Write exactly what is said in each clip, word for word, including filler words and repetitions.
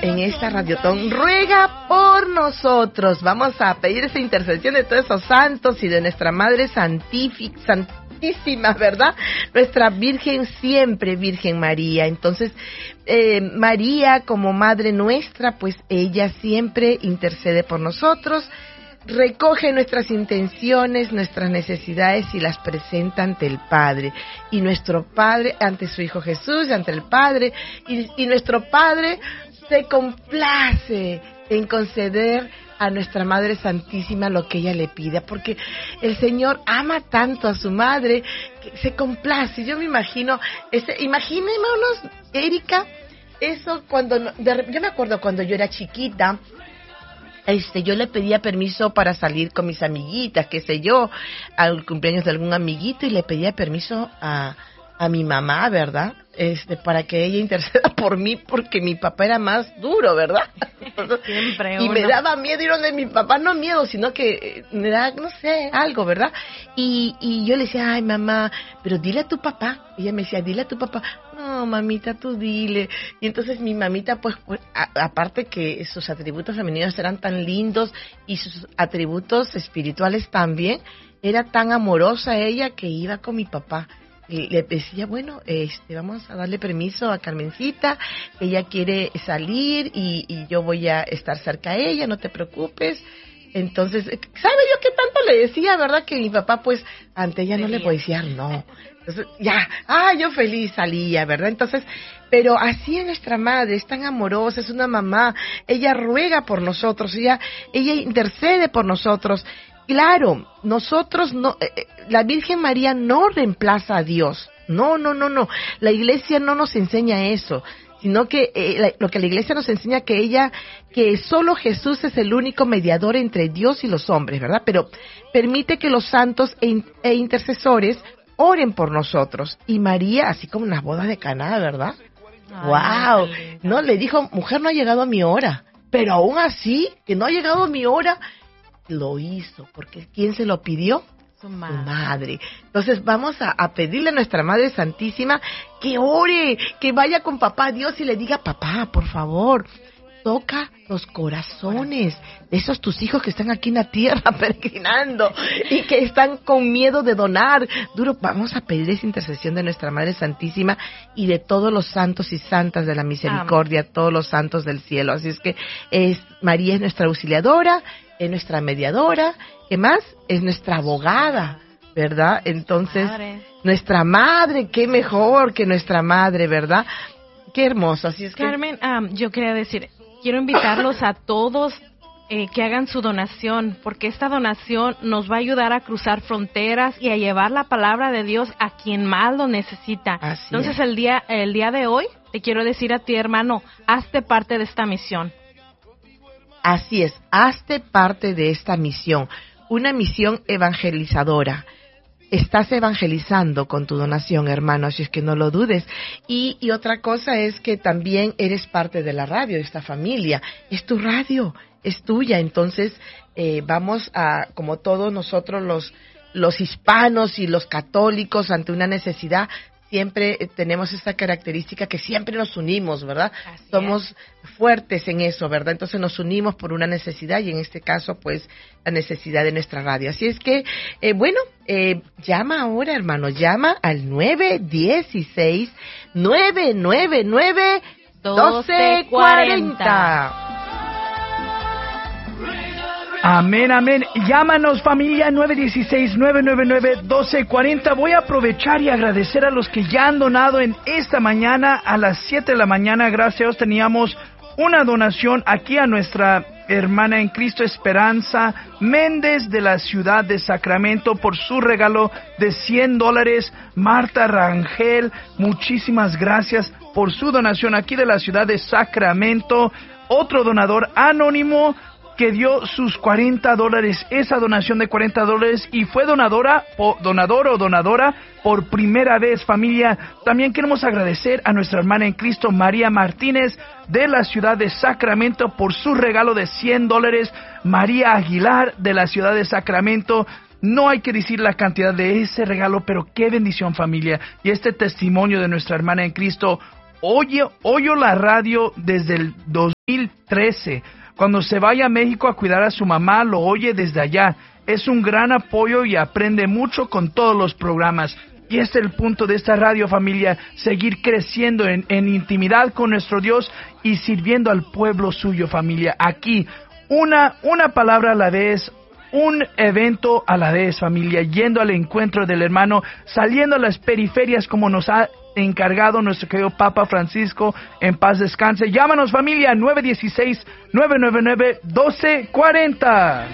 en esta Radiotón, ruega por nosotros. Vamos a pedir esa intercesión de todos esos santos y de nuestra Madre Santífica, Santísima, ¿verdad? Nuestra Virgen siempre, Virgen María. Entonces, eh, María como Madre nuestra, pues ella siempre intercede por nosotros, recoge nuestras intenciones, nuestras necesidades y las presenta ante el Padre. Y nuestro Padre, ante su Hijo Jesús, ante el Padre, y, y nuestro Padre se complace en conceder a nuestra Madre Santísima lo que ella le pida, porque el Señor ama tanto a su Madre que se complace. Yo me imagino, ese, imaginémonos, Erika, eso cuando, de, yo me acuerdo cuando yo era chiquita, Este, yo le pedía permiso para salir con mis amiguitas, qué sé yo, al cumpleaños de algún amiguito, y le pedía permiso a, a mi mamá, ¿verdad? Este, para que ella interceda por mí, porque mi papá era más duro, ¿verdad? Siempre y uno. me daba miedo ir donde mi papá, no miedo, sino que me da, no sé, algo, ¿verdad? Y, y yo le decía, ay, mamá, pero dile a tu papá. Y ella me decía, dile a tu papá. No, mamita, tú dile. Y entonces mi mamita, pues, pues a, aparte que sus atributos femeninos eran tan lindos y sus atributos espirituales también, era tan amorosa ella que iba con mi papá. Y le decía, bueno, este, vamos a darle permiso a Carmencita, ella quiere salir y, y yo voy a estar cerca a ella, no te preocupes. Entonces, ¿sabe yo qué tanto le decía, verdad? Que mi papá, pues, ante ella no le podía decir no. Entonces, ya, ah, yo feliz salía, ¿verdad? Entonces, pero así es nuestra madre, es tan amorosa, es una mamá, ella ruega por nosotros, ella, ella intercede por nosotros. Claro, nosotros no, eh, la Virgen María no reemplaza a Dios, no, no, no, no, la Iglesia no nos enseña eso, sino que eh, la, lo que la Iglesia nos enseña que ella, que solo Jesús es el único mediador entre Dios y los hombres, ¿verdad? Pero permite que los santos e, e intercesores oren por nosotros. Y María, así como en las bodas de Caná, ¿verdad? Ay, ¡wow! No, le dijo, mujer, no ha llegado a mi hora, pero aún así, que no ha llegado a mi hora, lo hizo, porque ¿quién se lo pidió? Su madre. Su madre. Entonces vamos a, a pedirle a nuestra Madre Santísima que ore, que vaya con papá Dios y le diga, papá, por favor, toca los corazones de esos tus hijos que están aquí en la tierra peregrinando y que están con miedo de donar. Duro, vamos a pedir esa intercesión de nuestra Madre Santísima y de todos los santos y santas de la misericordia, Amén. Todos los santos del cielo. Así es que es, María es nuestra auxiliadora, es nuestra mediadora, ¿qué más? Es nuestra abogada, ¿verdad? Entonces, madre. Nuestra madre, qué mejor que nuestra madre, ¿verdad? Qué hermoso, así es que... Carmen, um, yo quería decir, quiero invitarlos a todos eh, que hagan su donación, porque esta donación nos va a ayudar a cruzar fronteras y a llevar la palabra de Dios a quien más lo necesita. Así Entonces, es. el día, el día de hoy, te quiero decir a ti, hermano, hazte parte de esta misión. Así es, hazte parte de esta misión, una misión evangelizadora. Estás evangelizando con tu donación, hermano, así es que no lo dudes. Y, y otra cosa es que también eres parte de la radio, de esta familia. Es tu radio, es tuya. Entonces, eh, vamos a, como todos nosotros los, los hispanos y los católicos, ante una necesidad, siempre tenemos esta característica que siempre nos unimos, ¿verdad? Así Somos es. fuertes en eso, ¿verdad? Entonces nos unimos por una necesidad y en este caso, pues, la necesidad de nuestra radio. Así es que, eh, bueno, eh, llama ahora, hermano, llama al nueve dieciséis, nueve nueve nueve, doce cuarenta. Amén, amén. Llámanos, familia, nueve uno seis, nueve nueve nueve, uno dos cuatro cero. Voy a aprovechar y agradecer a los que ya han donado en esta mañana a las siete de la mañana. Gracias a Dios teníamos una donación aquí a nuestra hermana en Cristo Esperanza Méndez de la ciudad de Sacramento por su regalo de cien dólares. Marta Rangel, muchísimas gracias por su donación aquí de la ciudad de Sacramento. Otro donador anónimo que dio sus cuarenta dólares, esa donación de cuarenta dólares, y fue donadora, o donador o donadora por primera vez, familia. También queremos agradecer a nuestra hermana en Cristo, María Martínez, de la ciudad de Sacramento, por su regalo de cien dólares. María Aguilar, de la ciudad de Sacramento. No hay que decir la cantidad de ese regalo, pero qué bendición, familia. Y este testimonio de nuestra hermana en Cristo. oye, oye la radio desde el dos mil trece. Cuando se vaya a México a cuidar a su mamá, lo oye desde allá. Es un gran apoyo y aprende mucho con todos los programas. Y este es el punto de esta radio, familia, seguir creciendo en, en intimidad con nuestro Dios y sirviendo al pueblo suyo, familia. Aquí, una, una palabra a la vez, un evento a la vez, familia, yendo al encuentro del hermano, saliendo a las periferias como nos ha encargado nuestro querido Papa Francisco, en paz descanse. Llámanos, familia, nueve uno seis, nueve nueve nueve, uno dos cuatro cero.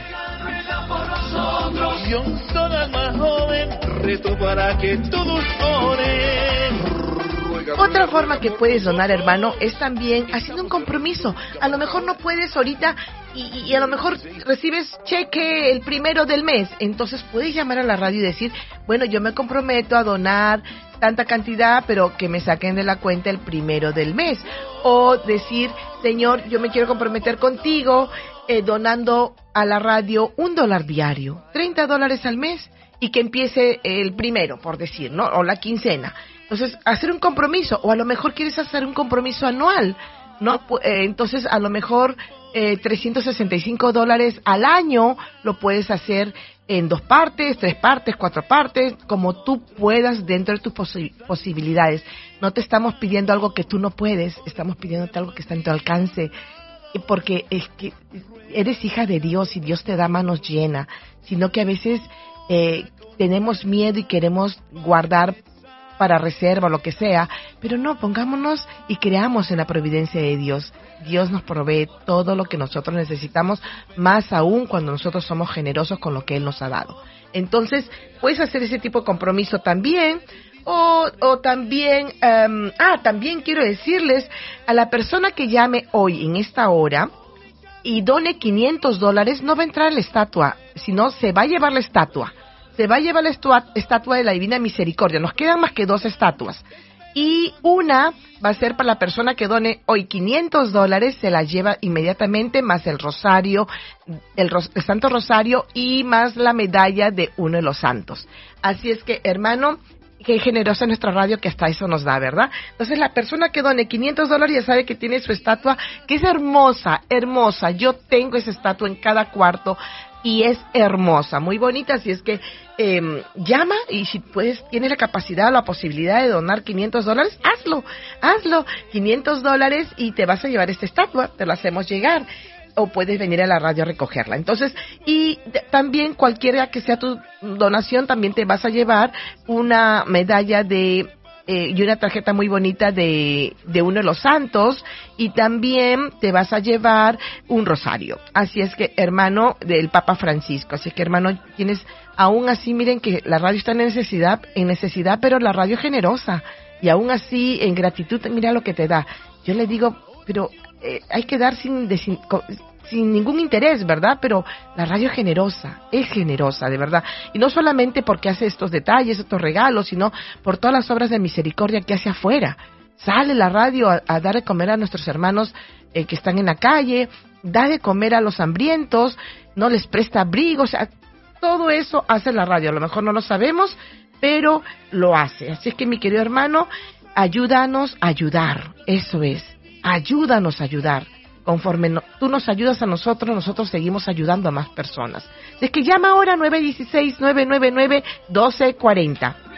Otra forma que puedes donar, hermano, es también haciendo un compromiso. A lo mejor no puedes ahorita y, y a lo mejor recibes cheque el primero del mes. Entonces puedes llamar a la radio y decir, bueno, yo me comprometo a donar tanta cantidad, pero que me saquen de la cuenta el primero del mes. O decir, Señor, yo me quiero comprometer contigo eh, donando a la radio un dólar diario, treinta dólares al mes, y que empiece el primero, por decir, ¿no? O la quincena. Entonces, hacer un compromiso, o a lo mejor quieres hacer un compromiso anual, ¿no? Eh, entonces, a lo mejor eh, trescientos sesenta y cinco dólares al año lo puedes hacer en dos partes, tres partes, cuatro partes, como tú puedas dentro de tus posi- posibilidades. No te estamos pidiendo algo que tú no puedes, estamos pidiéndote algo que está en tu alcance, porque es que eres hija de Dios y Dios te da manos llenas, sino que a veces eh, tenemos miedo y queremos guardar para reserva o lo que sea, pero no, pongámonos y creamos en la providencia de Dios. Dios nos provee todo lo que nosotros necesitamos, más aún cuando nosotros somos generosos con lo que Él nos ha dado. Entonces, puedes hacer ese tipo de compromiso también, o, o también, um, ah, también quiero decirles, a la persona que llame hoy en esta hora y done quinientos dólares, no va a entrar a la estatua, sino se va a llevar la estatua. Se va a llevar la estua- estatua de la Divina Misericordia. Nos quedan más que dos estatuas. Y una va a ser para la persona que done hoy quinientos dólares, se la lleva inmediatamente, más el rosario, el, ros- el Santo Rosario y más la medalla de uno de los santos. Así es que, hermano, qué generosa nuestra radio que hasta eso nos da, ¿verdad? Entonces, la persona que done quinientos dólares ya sabe que tiene su estatua, que es hermosa, hermosa. Yo tengo esa estatua en cada cuarto. Y es hermosa, muy bonita, así es que eh, llama y si puedes, tienes la capacidad o la posibilidad de donar quinientos dólares, hazlo, hazlo, quinientos dólares y te vas a llevar esta estatua, te la hacemos llegar, o puedes venir a la radio a recogerla. Entonces, y de, también cualquiera que sea tu donación, también te vas a llevar una medalla de... Eh, y una tarjeta muy bonita de, de uno de los santos, y también te vas a llevar un rosario. Así es que, hermano, del Papa Francisco. Así que, hermano, tienes, aún así, miren que la radio está en necesidad, en necesidad, pero la radio es generosa. Y aún así, en gratitud, mira lo que te da. Yo le digo, pero eh, hay que dar sin, de, sin, sin ningún interés, ¿verdad? Pero la radio es generosa, es generosa, de verdad. Y no solamente porque hace estos detalles, estos regalos, sino por todas las obras de misericordia que hace afuera. Sale la radio a, a dar de comer a nuestros hermanos eh, que están en la calle, da de comer a los hambrientos, no les presta abrigo, o sea, todo eso hace la radio. A lo mejor no lo sabemos, pero lo hace. Así es que, mi querido hermano, ayúdanos a ayudar, eso es, ayúdanos a ayudar. Conforme no, tú nos ayudas a nosotros, nosotros seguimos ayudando a más personas. Así es que llama ahora nueve uno seis, nueve nueve nueve, uno dos cuatro cero.